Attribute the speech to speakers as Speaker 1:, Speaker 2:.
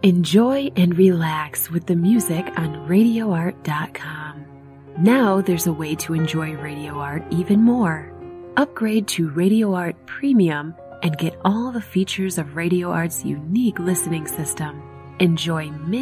Speaker 1: Enjoy and relax with the music on RadioArt.com. Now there's a way to enjoy Radio Art even more. Upgrade to Radio Art Premium and get all the features of Radio Art's unique listening system. Enjoy